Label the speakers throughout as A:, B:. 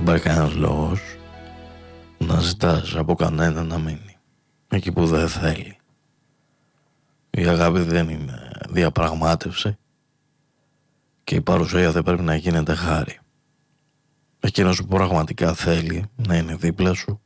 A: υπάρχει κανένας λόγος να ζητάς από κανέναν να μείνει εκεί που δεν θέλει. Η αγάπη δεν είναι διαπραγμάτευση και η παρουσία δεν πρέπει να γίνεται χάρη. Εκείνος που πραγματικά θέλει να είναι δίπλα σου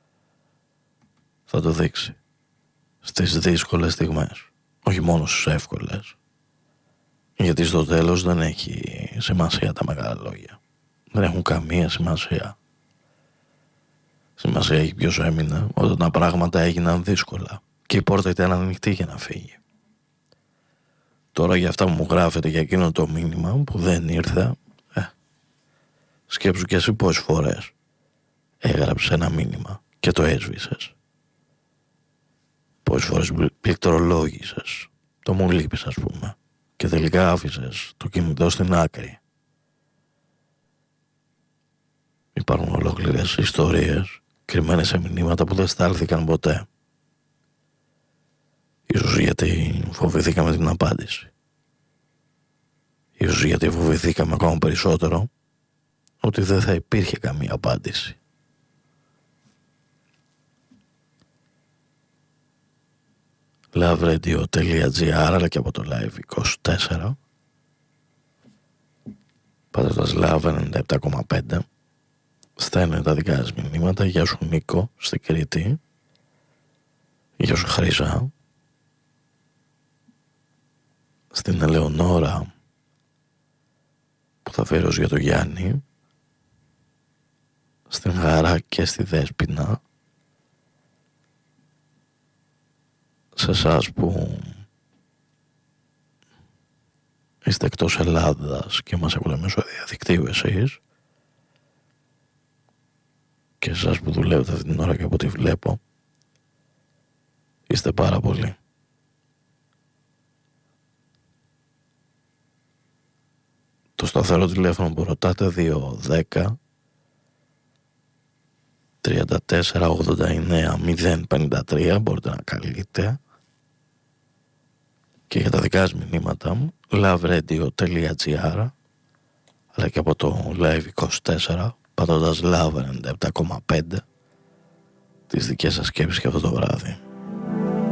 A: θα το δείξει στις δύσκολες στιγμές, όχι μόνο στις εύκολες, γιατί στο τέλος δεν έχει σημασία τα μεγάλα λόγια, δεν έχουν καμία σημασία. Σημασία έχει ποιος έμεινε όταν τα πράγματα έγιναν δύσκολα και η πόρτα ήταν ανοιχτή για να φύγει. Τώρα για αυτά που μου γράφετε για εκείνο το μήνυμα που δεν ήρθε, σκέψου κι εσύ πόσες φορές έγραψες ένα μήνυμα και το έσβησες. Πόσες φορές πληκτρολόγησες το μου λείπεις, ας πούμε, και τελικά άφησες το κινητό στην άκρη. Υπάρχουν ολόκληρες ιστορίες κρυμμένες σε μηνύματα που δεν στάλθηκαν ποτέ. Ίσως γιατί φοβηθήκαμε την απάντηση. Ίσως γιατί φοβηθήκαμε ακόμα περισσότερο ότι δεν θα υπήρχε καμία απάντηση. Lavradio.gr αλλά και από το Live24. Πατώντας Love 97,5. Στέλνει τα δικά σας μηνύματα. Γεια σου Νίκο στην Κρήτη. Γεια σου Χρύσα. Στην Ελεονόρα που θα φέρω για το Γιάννη. Στην Γαρά και στη Δέσποινα. Σε εσάς που είστε εκτός Ελλάδας και μας ακούτε μέσω διαδικτύου εσείς, και εσάς που δουλεύετε αυτή την ώρα και από ό,τι βλέπω είστε πάρα πολλοί. Το σταθερό τηλέφωνο που ρωτάτε 210 34 89 053, μπορείτε να καλείτε. Και για τα δικά σας μηνύματα μου lavradio.gr αλλά και από το Live24 πατώντας Love 97,5 τις δικές σας σκέψεις και αυτό το βράδυ.